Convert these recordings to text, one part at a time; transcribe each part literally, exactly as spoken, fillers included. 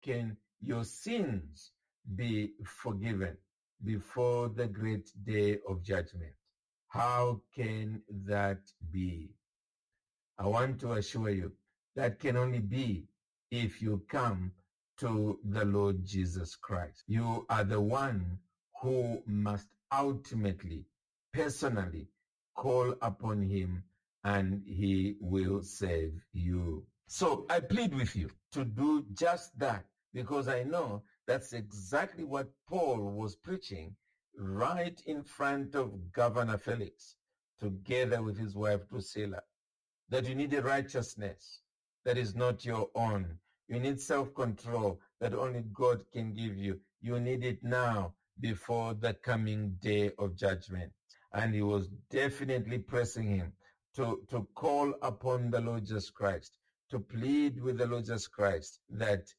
can your sins be forgiven before the great day of judgment? How can that be? I want to assure you that can only be if you come to the Lord Jesus Christ. You are the one who must ultimately, personally call upon him, and he will save you. So I plead with you to do just that, because I know that's exactly what Paul was preaching right in front of Governor Felix, together with his wife Drusilla, that you need a righteousness that is not your own. You need self-control that only God can give you. You need it now before the coming day of judgment. And he was definitely pressing him to, to call upon the Lord Jesus Christ, to plead with the Lord Jesus Christ that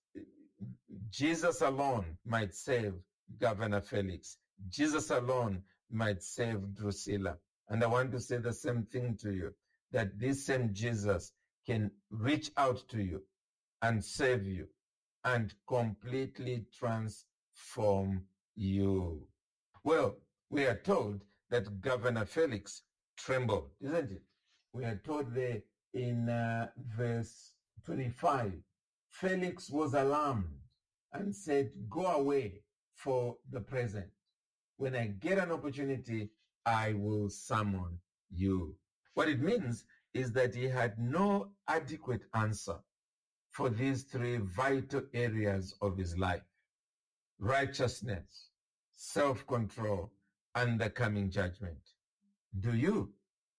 Jesus alone might save Governor Felix. Jesus alone might save Drusilla. And I want to say the same thing to you, that this same Jesus can reach out to you and save you and completely transform you. Well, we are told that Governor Felix trembled, isn't it? We are told there in uh, verse twenty-five, Felix was alarmed and said, "Go away for the present. When I get an opportunity, I will summon you." What it means is that he had no adequate answer for these three vital areas of his life: righteousness, self-control, and the coming judgment. Do you?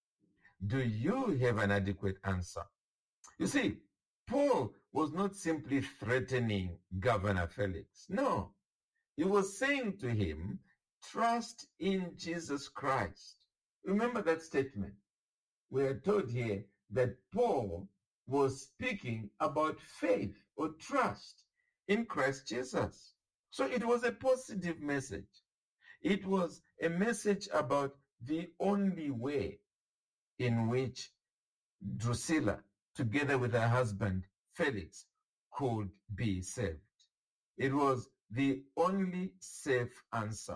Do you have an adequate answer? You see, Paul was not simply threatening Governor Felix. No, he was saying to him, trust in Jesus Christ. Remember that statement. We are told here that Paul was speaking about faith or trust in Christ Jesus. So it was a positive message. It was a message about the only way in which Drusilla, together with her husband Felix, could be saved. It was the only safe answer.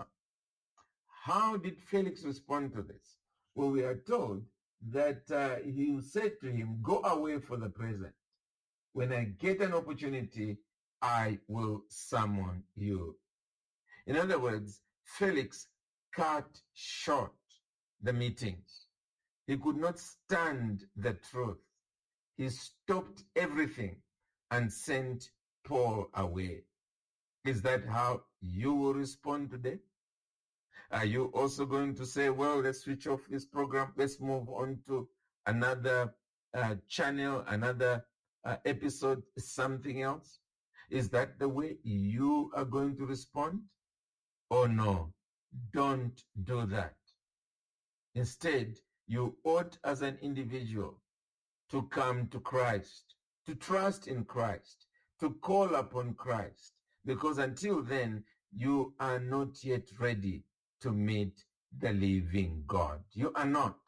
How did Felix respond to this? Well, we are told that uh, he said to him, "Go away for the present. When I get an opportunity, I will summon you." In other words, Felix cut short the meetings. He could not stand the truth. He stopped everything and sent Paul away. Is that how you will respond today? Are you also going to say, well, let's switch off this program, let's move on to another uh, channel, another uh, episode, something else? Is that the way you are going to respond? Oh no, don't do that. Instead, you ought as an individual to come to Christ, to trust in Christ, to call upon Christ, because until then, you are not yet ready to meet the living God. You are not.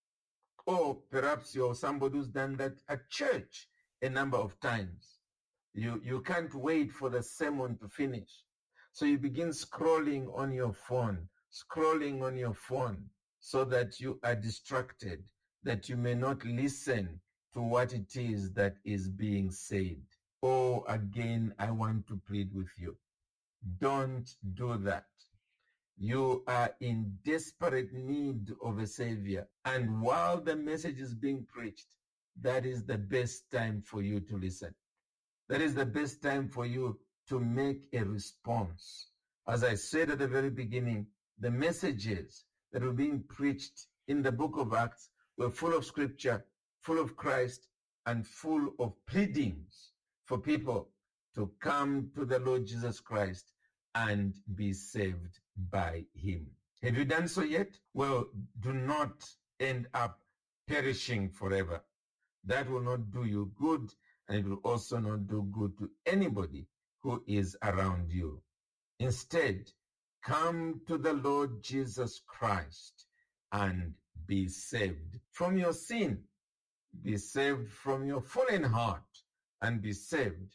Or perhaps you're somebody who's done that at church a number of times. You, you can't wait for the sermon to finish. So you begin scrolling on your phone, scrolling on your phone, so that you are distracted, that you may not listen to what it is that is being said. Oh, again, I want to plead with you. Don't do that. You are in desperate need of a savior. And while the message is being preached, that is the best time for you to listen. That is the best time for you to make a response. As I said at the very beginning, the messages that were being preached in the book of Acts were full of scripture, full of Christ, and full of pleadings for people to come to the Lord Jesus Christ and be saved by him. Have you done so yet? Well, do not end up perishing forever. That will not do you good, and it will also not do good to anybody who is around you. Instead, come to the Lord Jesus Christ and be saved from your sin. Be saved from your fallen heart and be saved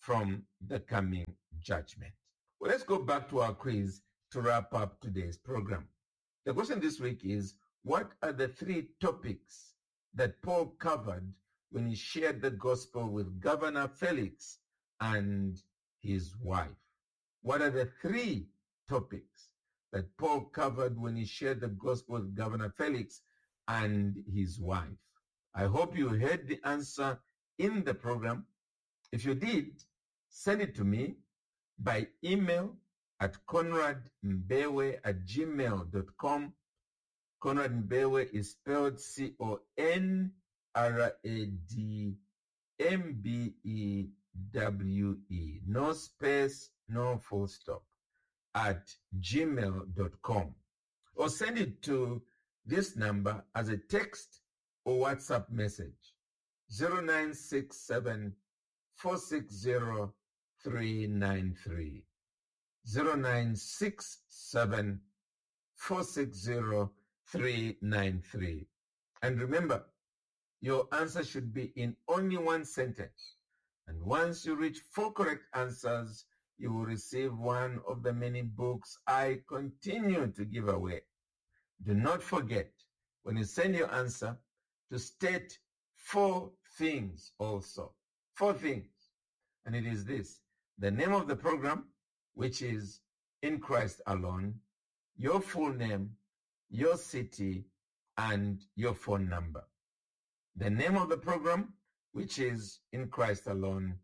from the coming judgment. Well, let's go back to our quiz to wrap up today's program. The question this week is, what are the three topics that Paul covered when he shared the gospel with Governor Felix and his wife? What are the three topics that Paul covered when he shared the gospel with Governor Felix and his wife? I hope you heard the answer in the program. If you did, send it to me by email at conrad mbewe at gmail dot com. Conrad Mbewe is spelled C O N R A D M B E W E. No space, no full stop. At gmail dot com. Or send it to this number as a text or WhatsApp message. zero nine six seven, four six zero, three nine three. zero nine six seven, four six zero, three nine three. And remember, your answer should be in only one sentence. And once you reach four correct answers, you will receive one of the many books I continue to give away. Do not forget, when you send your answer, to state four things also. Four things. And it is this: the name of the program, which is In Christ Alone, your full name, your city, and your phone number. The name of the program, which is In Christ Alone,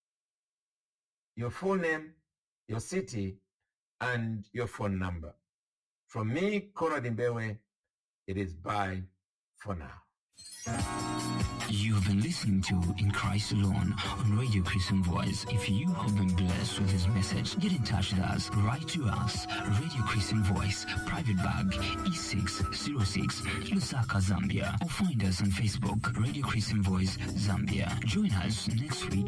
your full name, your city, and your phone number. From me, Conrad Mbewe, it is bye for now. You've been listening to In Christ Alone on Radio Christian Voice. If you have been blessed with this message, get in touch with us. Write to us, Radio Christian Voice, Private Bag, E six zero six, Lusaka, Zambia. Or find us on Facebook, Radio Christian Voice, Zambia. Join us next week